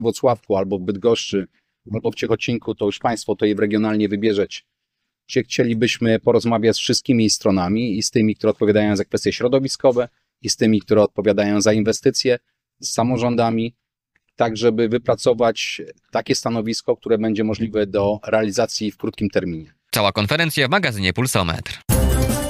Włocławku, albo w Bydgoszczy, albo w Ciechocinku, to już Państwo to je regionalnie wybierzecie. Chcielibyśmy porozmawiać z wszystkimi stronami i z tymi, które odpowiadają za kwestie środowiskowe, i z tymi, które odpowiadają za inwestycje, z samorządami, tak żeby wypracować takie stanowisko, które będzie możliwe do realizacji w krótkim terminie. Cała konferencja w magazynie Pulsometr.